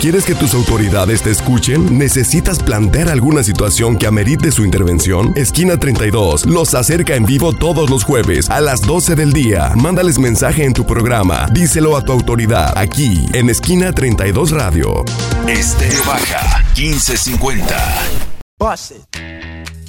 ¿Quieres que tus autoridades te escuchen? ¿Necesitas plantear alguna situación que amerite su intervención? Esquina 32 los acerca en vivo todos los jueves a las 12 del día. Mándales mensaje en tu programa. Díselo a tu autoridad aquí en Esquina 32 Radio. Estéreo Baja 1550. Bust it.